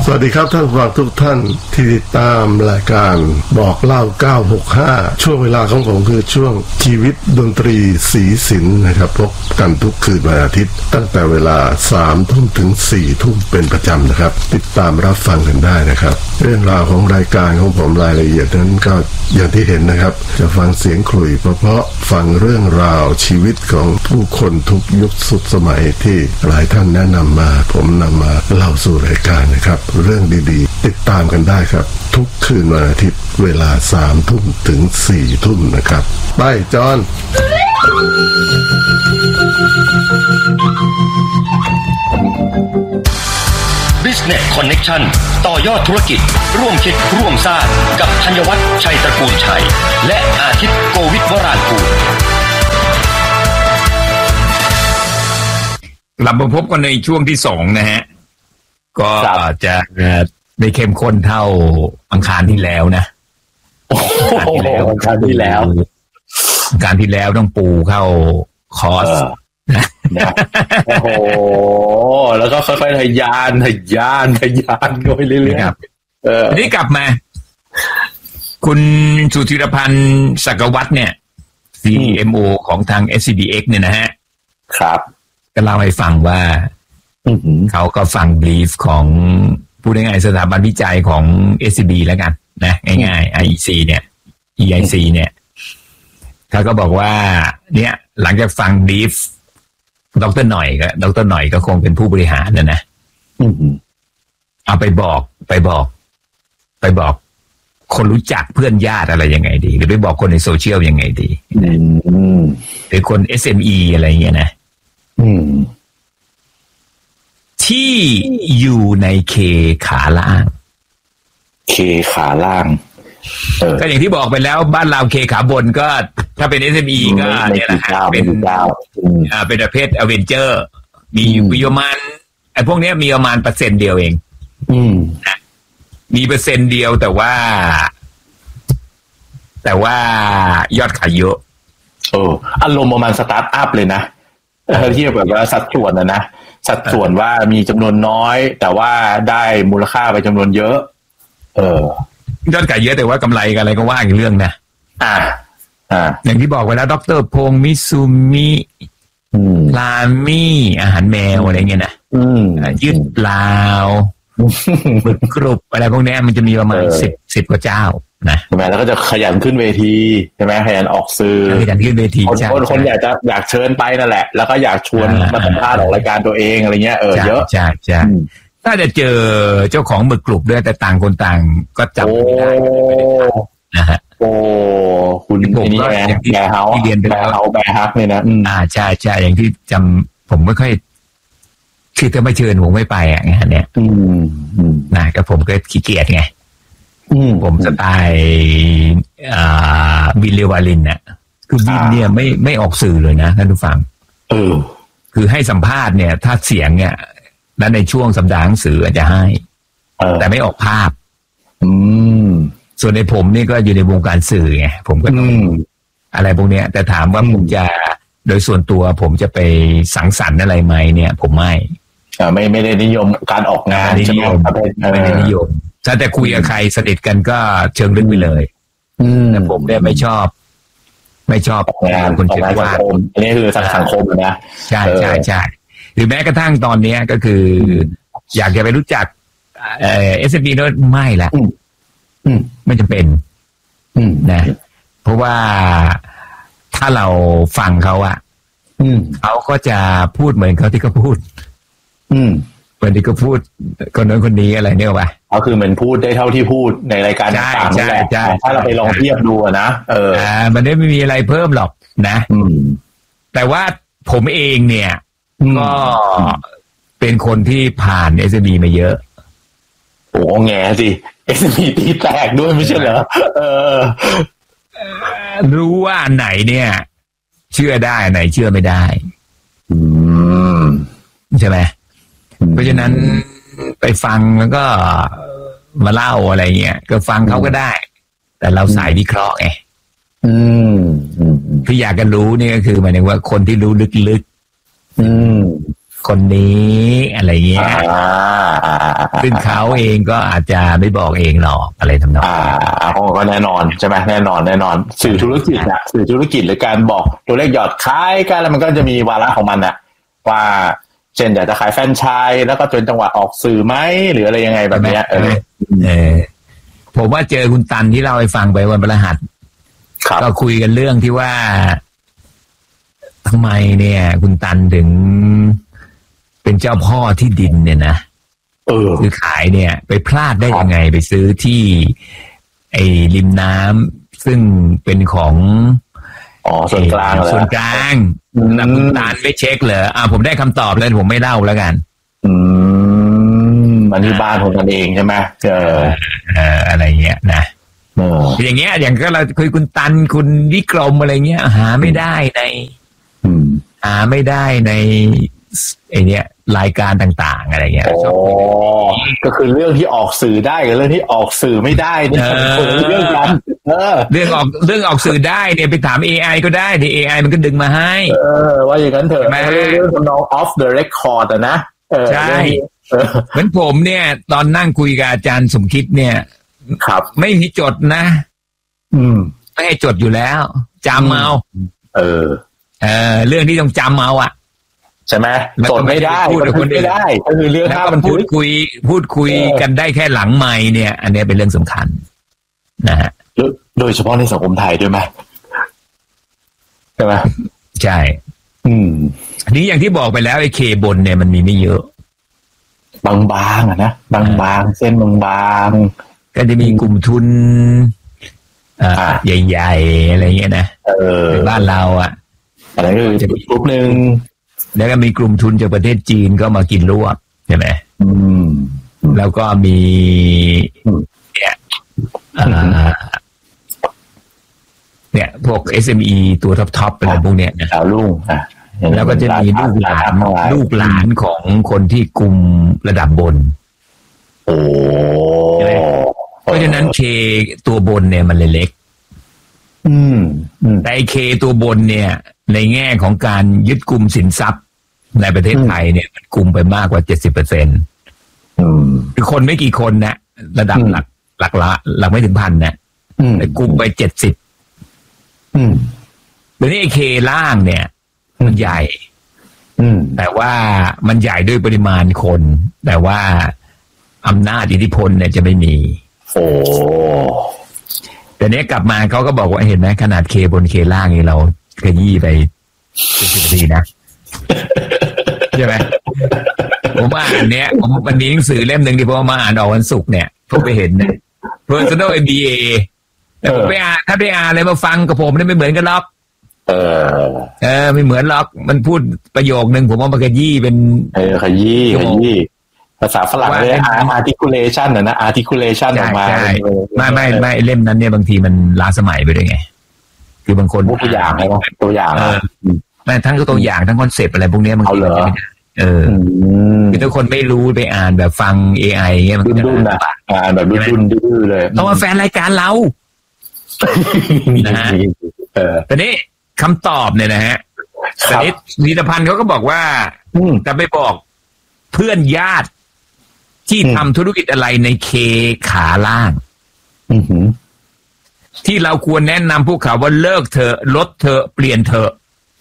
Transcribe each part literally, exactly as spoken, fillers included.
สวัสดีครับท่านผู้ฟังทุกท่านที่ติดตามรายการบอกเล่าเก้าหกห้าช่วงเวลาของผมคือช่วงชีวิตดนตรีสีสินนะครับพบกันทุกคืนวันอาทิตย์ตั้งแต่เวลาสามทุ่มถึงสี่ทุ่มเป็นประจำนะครับติดตามรับฟังกันได้นะครับเรื่องราวของรายการของผมรายละเอียดนั้นก็อย่างที่เห็นนะครับจะฟังเสียงขลุ่ยเพราะๆฟังเรื่องราวชีวิตของผู้คนทุกยุคสุดสมัยที่หลายท่านแนะนำมาผมนำมาเล่าสู่รายการนะครับเรื่องดีๆติดตามกันได้ครับทุกคืนวันอาทิตย์เวลาสามทุ่มถึงสี่ทุ่มนะครับไปจอน Business Connection ต่อยอดธุรกิจร่วมคิดร่วมสร้างกับธัญวัฒน์ชัยตระกูลชัยและอาทิตย์โกวิทวรางกูลกลับมาพบกันในช่วงที่สองนะฮะก็จะไม่เข้มข้นเท่าอังคารที่แล้วนะอังคารที่แล้วอังคารที่แล้วอังคารที่แล้วต้องปูเข้าคอร์สโอ้โหแล้วก็ค่อยๆทะยานทะยานทะยานไปเรื่อยๆครับเออทีนี้กลับมาคุณสุธีรพันธ์ศักวัฒน์เนี่ย ซี เอ็ม โอ ของทาง เอส ซี บี เอ็กซ์ เนี่ยนะฮะครับก็เล่าให้ฟังว่าเขาก็ฟังบรีฟของผู้ได้ง่ายสถาบันวิจัยของ เอส ซี บี แล้วกันนะง่ายๆ ไอ อี ซี เนี่ย อี ไอ ซี เนี่ยเขาก็บอกว่าเนี่ยหลังจากฟังบรีฟดร.หน่อยก็ดร.หน่อยก็คงเป็นผู้บริหารนะนะเอาไปบอกไปบอกไปบอกคนรู้จักเพื่อนญาติอะไรยังไงดีหรือไปบอกคนในโซเชียลยังไงดีหรือคน เอส เอ็ม อี อะไรเงี้ยนะที่อยู่ในเคขาล่างเคขาล่างก็อย่างที่บอกไปแล้วบ้านเราเคขาบนก็ถ้าเป็น เอส เอ็ม อี ก็เนี่ยแหละเป็นอ่าเป็นประเภทอเวนเจอร์มีอยู่ประมาณไอ้พวกนี้มีประมาณเปอร์เซ็นต์เดียวเองอืมมีเปอร์เซ็นต์เดียวแต่ว่าแต่ว่ายอดขายเยอะเอออารมณ์ประมาณสตาร์ทอัพเลยนะที่แบบว่าสัดส่วนนะนะสัดส่วนว่ามีจำนวนน้อยแต่ว่าได้มูลค่าไปจำนวนเยอะเออยอดขายเยอะแต่ว่ากำไรกันอะไรก็ว่าอีกเรื่องนะอ่าอ่าอย่างที่บอกไว้แล้วดร.พงษ์มิซูมิลามี่อาหารแมวอะไรเงี้ยนะยืดลาวบึกกรุบอะไรพวกนี้มันจะมีประมาณสิบสิบกว่าเจ้านะใช่ไหมแล้วก็จะขยันขึ้นเวทีใช่ไหมขยันออกสื่อขยันขึ้นเวทีคนคนอยากจะอยากเชิญไปนั่นแหละแล้วก็อยากชวนมาสัมภาษณ์ออกรายการตัวเองอะไรเงี้ยเออเยอะใช่ใช่ถ้าจะเจอเจ้าของหมึกกรุบด้วยแต่ต่างคนต่างก็จำไม่ได้นะฮะโอ้คุณนี่แหละแบร์เฮาส์เรียนไปแล้วแบร์ฮักเนี่ยนะอ่าใช่ใช่อย่างที่จำผมไม่ค่อยคือถ้าไม่เชิญผมไม่ไปอ่ะงานเนี้ยนะก็ผมก็ขี้เกียจไงผมสไตล์อ่าบิลเลวาลินเนี่ยคือบิลเนี่ยไม่ไม่ออกสื่อเลยนะท่านผู้ฟังเออคือให้สัมภาษณ์เนี่ยถ้าเสียงเนี่ยแล้วในช่วงสัปดาห์หนังสืออาจจะให้แต่ไม่ออกภาพอืมส่วนในผมนี่ก็อยู่ในวงการสื่อไงผมก็ต้องอะไรพวกเนี้ยแต่ถามว่าผมจะโดยส่วนตัวผมจะไปสังสรรค์อะไรไหมเนี่ยผมไม่อ่าไม่ไม่ได้นิยมการออกงานใช่ไหมไม่ได้นิยมถ้าแต่คุยกับใครสนิทกันก็เชิงลึกไปเลยแต่ผมเนี่ยไม่ชอบไม่ชอบงานคนเชิงว่าอันนี้คือสังคมนะใช่ใช่ใช่หรือแม้กระทั่งตอนนี้ก็คืออยากจะไปรู้จักเอ่อ เอส เอ็ม บี แล้วไม่ละไม่จำเป็นนะเพราะว่าถ้าเราฟังเขาอะเขาก็จะพูดเหมือนเขาที่เขาพูดเหมือนที่เขาพูดคนนั้นคนนี้อะไรเนี่ยว่ะเขาคือเหมือนพูดได้เท่าที่พูดในรายการต่างๆนั่นแหละถ้าเราไปลองเทียบดูนะเอออ่ามันไม่มีอะไรเพิ่มหรอกนะแต่ว่าผมเองเนี่ยก็เป็นคนที่ผ่าน เอส เอ็ม บี มาเยอะโอ้แง่สิ เอส เอ็ม บี ตีแตกด้วยไม่ใช่เหรอเออรู้ว่าอันไหนเนี่ยเชื่อได้อันไหนเชื่อไม่ได้อืมใช่ไหมเพราะฉะนั้นไปฟังแล้วก็มาเล่าอะไรเงี้ยก็ฟังเขาก็ได้แต่เราสายวิเคราะห์ไงอืมที่อยากจะรู้นี่ก็คือหมายถึงว่าคนที่รู้ลึกๆคนนี้อะไรเงี้ยซึ่งเขาเองก็อาจจะไม่บอกเองหรอกอะไรทำนองอ่าเขาก็แน่นอนใช่ไหมแน่นอนแน่นอนสื่อธุรกิจอะสื่อธุรกิจหรือการบอกตัวเลขยอดขายกันแล้วมันก็จะมีวาระของมันอะว่าเช่นอยากจะขายแฟรนไชส์แล้วก็จนจังหวะออกสื่อไหมหรืออะไรยังไงแบบเนี้ยเออเออผมว่าเจอคุณตันที่เล่าให้ฟังไปวันพฤหัสก็คุยกันเรื่องที่ว่าทำไมเนี่ยคุณตันถึงเป็นเจ้าพ่อที่ดินเนี่ยนะเออคือขายเนี่ยไปพลาดได้ยังไงไปซื้อที่ไอ้ริมน้ำซึ่งเป็นของอ๋อส่วนกลางเหรอส่วนกลางนะคุณตันไม่เช็คเหรออ่าผมได้คำตอบแล้วผมไม่เล่าแล้วกันอืมอันนี้บ้านของกันเองใช่ไหมเออเอออะไรเงี้ยนะอย่างเงี้ยอย่างก็เราคุยคุณตันคุณวิกรมอะไรเงี้ยหาไม่ได้ในหาไม่ได้ในไอเนี้ยรายการต่างๆอะไรเงี้ยอ๋อก็คือเรื่องที่ออกสื่อได้กับเรื่องที่ออกสื่อไม่ได้เนี่ยเรื่องกันเออเรื่องออกเรื่องออกสื่อได้เนี่ยไปถาม เอ ไอ ก็ได้ที่ เอ ไอ มันก็ดึงมาให้เออว่าอย่างนั้นเถอะเรื่องของน้อง off the record อ่ะนะใช่เหมือนผมเนี่ยตอนนั่งคุยกับอาจารย์สมคิดเนี่ยครับไม่มีจดนะอืมไม่ให้จดอยู่แล้วจำเอาเออเออเรื่องที่ต้องจำเอาอ่ะใช่ไหมจดไม่ได้พูดคนไม่ได้ก็คือเรื่องถ้ามันพูดคุยพูดคุยกันได้แค่หลังไมค์เนี่ยอันนี้เป็นเรื่องสำคัญนะฮะโดยเฉพาะในสังคมไทยด้วยไหมใช่ไหมใช่อืมอันนี้อย่างที่บอกไปแล้วไอ้เคบนเนี่ยมันมีไม่เยอะบางๆอ่ะนะบางๆเส้นบางๆก็จะมีกลุ่มทุนอ่าใหญ่ๆอะไรเงี้ยนะเออบ้านเราอ่ะอะไรก็จะมีกลุ่มนึงแล้วก็มีกลุ่มทุนจากประเทศจีนก็มากินรวบใช่ไหมอืมแล้วก็มีเนี่ยเนี่ยพวก เอส เอ็ม อี ตัวท็อปๆเป็นอะไรพวกเนี้ยนะดาวรุ่งอ่ะแล้วก็จะมีลูกหลานลูกหลานของคนที่กลุ่มระดับบนโอ้เพราะฉะนั้นเคตัวบนเนี่ยมันเลยเล็กอืมแต่ไอเคตัวบนเนี่ยในแง่ของการยึดกลุ่มสินทรัพย์ในประเทศไทยเนี่ยมันกลุ่มไปมากกว่าเจ็ดสิบเปอร์เซ็นต์คือคนไม่กี่คนนะระดับหลักหลักละหลักไม่ถึงพันนะแต่กลุ่มไปเจ็ดสิบเดี๋ยวนี้ไอเคล่างเนี่ยมันใหญ่แต่ว่ามันใหญ่ด้วยปริมาณคนแต่ว่าอำนาจอิทธิพลเนี่ยจะไม่มีโอ้แต่เนี้ยกลับมาเขาก็บอกว่าเห็นไหมขนาดเคบนเคล่างนี่เราขยี้ไปสิบนาทีนะใช่ไหมผมอ่านเนี้ยผมวันนี้หนังสือเล่มหนึ่งที่ผมมาอ่านออกวันศุกร์เนี่ยผมไปเห็นเนี่ย Personal เอ็ม บี เอ แต่ผมไปอ่านถ้าไปอ่านอะไรมาฟังกับผมเนี่ยไม่เหมือนกันหรอกเออเออไม่เหมือนหรอกมันพูดประโยคนึงผมว่ามันขยี้เป็นเออขยี้ขยี้ภาษาฝรั่งเรียก articulation น่ะนะ articulation ออกมาไม่ไม่ไม่เล่มนั้นเนี่ยบางทีมันล้าสมัยไปด้วยไงคือบางคนตัวอย่างอะไรตัวอย่างไม่ทั้งตัวอย่างทั้งคอนเซปต์อะไรพวกนี้บางทีไม่ได้เออคือทุกคนไม่รู้ไปอ่านแบบฟัง เอ ไอ เงี้ยมันดุนๆนะอ่านแบบดุนๆดื้อเลยต้องมาแฟนรายการเรานะฮะแต่นี้คำตอบเนี่ยนะฮะแต่นี้นิตพันธ์เขาก็บอกว่าจะไปบอกเพื่อนญาติที่ทำธุรกิจอะไรในเคขาล่างที่เราควรแนะนำพวกเขาว่าเลิกเถอะลดเถอะเปลี่ยนเถอะ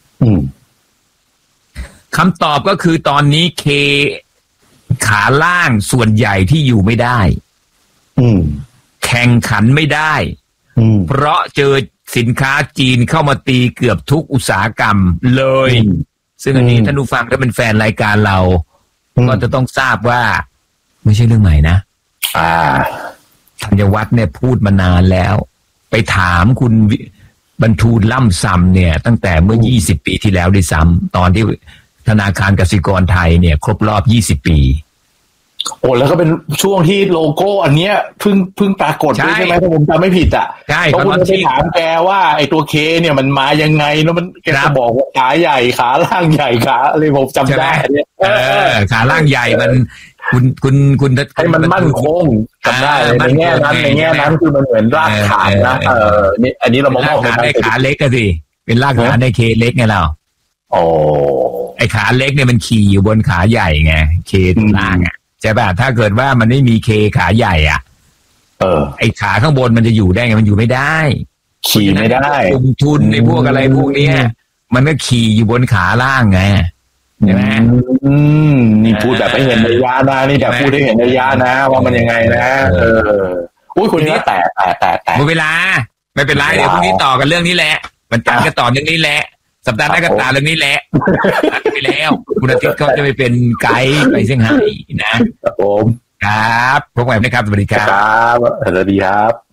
คำตอบก็คือตอนนี้เคขาล่างส่วนใหญ่ที่อยู่ไม่ได้แข่งขันไม่ได้เพราะเจอสินค้าจีนเข้ามาตีเกือบทุกอุตสาหกรรมเลยซึ่งอันนี้ท่านผู้ฟังถ้าเป็นแฟนรายการเราก็จะต้องทราบว่าไม่ใช่เรื่องใหม่นะอ่าธัญวัฒน์เนี่ยพูดมานานแล้วไปถามคุณบรรทูลล่ำซำเนี่ยตั้งแต่เมื่อยี่สิบปีที่แล้วด้วยซ้ำตอนที่ธนาคารกสิกรไทยเนี่ยครบรอบยี่สิบปีโอ้แล้วก็เป็นช่วงที่โลโก้อันเนี้ยเพิ่งเพิ่งปรากฏด้วยใช่ไหมถ้าผมจำไม่ผิดอ่ะใช่เพราะคุณไปถามแกว่าไอ้ตัวเคเนี่ยมันมายังไงแล้วมันแกจะบอกว่าขาใหญ่ขาล่างใหญ่ขาอะไรผมจำได้เนี่ยเออขาล่างใหญ่มันคุณคุณคุณให้มันมั่นคงจำได้ในแง่นั้นในแง่นั้นคือมันเหมือนรากฐานนะเออนี่อันนี้เรามองว่าเป็นขาเล็กก็สิเป็นรากฐานในเคเล็กไงเราโอ้ไอ้ขาเล็กเนี่ยมันขี่อยู่บนขาใหญ่ไงเคตัวล่างอ่ะใช่ป่ะถ้าเกิดว่ามันไม่มีเคขาใหญ่อ่ะเออไอ้ขาข้างบนมันจะอยู่ได้ไงมันอยู่ไม่ได้ขี่ไม่ได้ลงทุนในพวกอะไรพวกนี้มันก็ขี่อยู่บนขาล่างไงใช่ไหมอืมนี่พูดแบบไม่เห็นในยานะนี่แบบพูดให้เห็นในยานะว่ามันยังไงนะเอออุ้ยคุณนี่แต่แต่แต่แต่หมดเวลาไม่เป็นไรเดี๋ยวพรุ่งนี้ต่อกันเรื่องนี้แหละมันจันทร์ก็ต่อเรื่องนี้แหละสัปดาห์หน้าก็ต่อเรื่องนี้แหละไปแล้วคุณอาทิตย์ก็จะไปเป็นไกด์ไปเซี่ยงไฮ้นะครับผมครับพบกันนะครับสวัสดีครับครับสวัสดีครับ